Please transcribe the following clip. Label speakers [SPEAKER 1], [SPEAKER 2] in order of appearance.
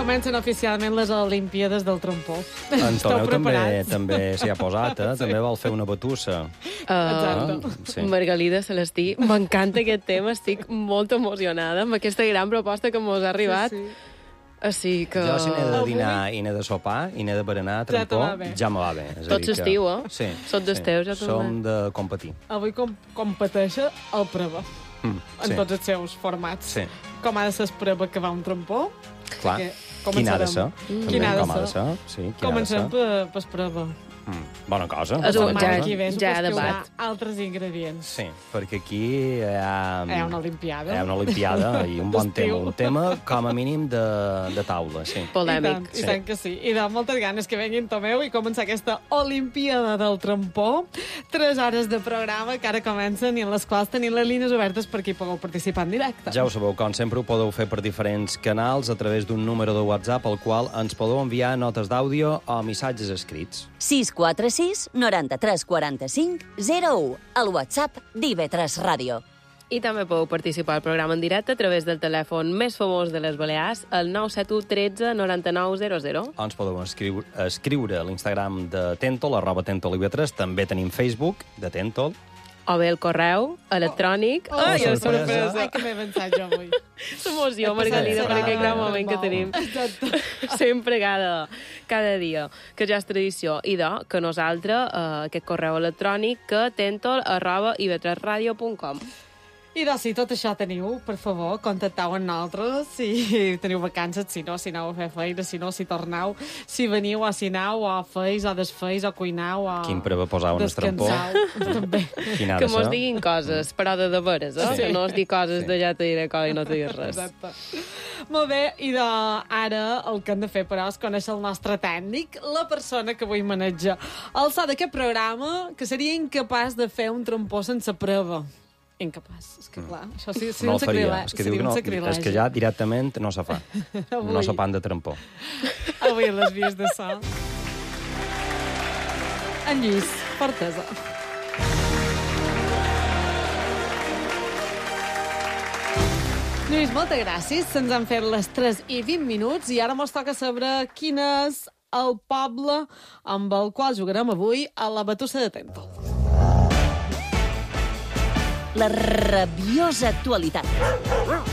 [SPEAKER 1] Comencen oficialment les Olimpíades del trompó.
[SPEAKER 2] En
[SPEAKER 1] Esteu
[SPEAKER 2] Tomeu
[SPEAKER 1] preparats?
[SPEAKER 2] també s'hi ha posat, eh? També vol fer una batussa.
[SPEAKER 1] Exacte.
[SPEAKER 2] Sí.
[SPEAKER 3] Margalida Celestí, m'encanta aquest tema, estic molt emocionada amb aquesta gran proposta que mos ha arribat.
[SPEAKER 1] Sí.
[SPEAKER 3] Així que...
[SPEAKER 2] Jo, si n'he de dinar i n'he de sopar i n'he de berenar a trampó,
[SPEAKER 1] te va bé.
[SPEAKER 2] ja me va bé. És a
[SPEAKER 3] Tot
[SPEAKER 2] dir que-
[SPEAKER 3] l'estiu, eh?
[SPEAKER 2] Sí.
[SPEAKER 3] Sot dels teus, ja te va
[SPEAKER 2] Som de competir.
[SPEAKER 1] Avui competeixa el preva, en
[SPEAKER 2] sí.
[SPEAKER 1] tots els seus formats.
[SPEAKER 2] Sí.
[SPEAKER 1] Com ha de ser el preva que va un trompó?
[SPEAKER 2] Clar.
[SPEAKER 1] Perquè
[SPEAKER 2] Quin ha de
[SPEAKER 1] començarem.
[SPEAKER 2] ser? També,
[SPEAKER 1] Quin ha de
[SPEAKER 2] com ha de
[SPEAKER 1] ser?
[SPEAKER 2] ser? Sí, quin ha de
[SPEAKER 1] Comencem
[SPEAKER 2] ser?
[SPEAKER 1] per preva.
[SPEAKER 2] Bona cosa.
[SPEAKER 3] És
[SPEAKER 2] bona
[SPEAKER 3] un-
[SPEAKER 2] cosa.
[SPEAKER 1] Aquí ve,
[SPEAKER 3] ja
[SPEAKER 1] supos que hi haurà
[SPEAKER 3] debat.
[SPEAKER 1] altres ingredients.
[SPEAKER 2] Sí, perquè aquí hi ha...
[SPEAKER 1] Hi ha una olimpiada.
[SPEAKER 2] Hi ha una olimpiada i un bon tema.
[SPEAKER 1] D'estiu.
[SPEAKER 2] Un tema, com a mínim, de taula, sí.
[SPEAKER 3] Polèmic.
[SPEAKER 1] I tant que sí. I de moltes ganes que venguin Tomeu i començar aquesta Olimpiada del Trampó. 3 hores de programa que ara comencen i en les quals tenim les línies obertes per qui pugueu participar en directe.
[SPEAKER 2] Ja ho sabeu, com sempre ho podeu fer per diferents canals a través d'un número de WhatsApp al qual ens podeu enviar notes d'àudio o missatges escrits.
[SPEAKER 4] 646 93 45 01, el WhatsApp d'IV3 Ràdio.
[SPEAKER 3] I també podeu participar al programa en directe a través del telèfon més famós de les Balears, el 971 13 99 00.
[SPEAKER 2] O ens podeu escriure a l'Instagram de Tentol, @TentolIV3. També tenim Facebook de Tentol.
[SPEAKER 3] O bé el correu electrònic.
[SPEAKER 1] Ai,
[SPEAKER 2] Oh,
[SPEAKER 1] que
[SPEAKER 2] sorpresa.
[SPEAKER 1] Ai, que m'he avançat jo avui.
[SPEAKER 3] L'emoció, Margalida,
[SPEAKER 1] Sí.
[SPEAKER 3] per aquest gran moment que
[SPEAKER 1] Molt.
[SPEAKER 3] tenim.
[SPEAKER 1] Exacte.
[SPEAKER 3] Sempre, cada dia, que ja és tradició. I que nosaltres, aquest correu electrònic, que tentol@ib3radio.com.
[SPEAKER 1] I doncs, si tot això teniu, per favor, contacteu amb nosaltres si teniu vacances, si no, si aneu a fer feina, si no, si tornau, si veniu o si aneu, o feis, o desfeis, o cuinau, o...
[SPEAKER 2] Quin preva posar un estrampó.
[SPEAKER 1] Descansau, també.
[SPEAKER 2] Quin ha
[SPEAKER 3] Que
[SPEAKER 2] de
[SPEAKER 3] mos
[SPEAKER 2] ser?
[SPEAKER 3] diguin coses, però de veres, eh?
[SPEAKER 2] Sí.
[SPEAKER 3] Que no es dir coses
[SPEAKER 2] Sí.
[SPEAKER 3] de ja te diré coi i no te diré res.
[SPEAKER 1] Exacte. Molt bé, i ara el que hem de fer, però, és conèixer el nostre tècnic, la persona que avui maneja el so d'aquest programa, que seria incapaç de fer un trompó sense prova. Incapaç. És que, clar, això sí,
[SPEAKER 2] No
[SPEAKER 1] un
[SPEAKER 2] el faria.
[SPEAKER 1] sacrilegi.
[SPEAKER 2] És que diu que no, és que ja directament no se fa. No se pan de trampó.
[SPEAKER 1] Avui a les vies de so. En Lluís, Fortesa. Lluís, moltes gràcies. Se'ns han fet les 3:20 i ara mos toca saber quin és el poble amb el qual jugarem avui a la Batussa de Tentol.
[SPEAKER 4] La rabiosa actualitat.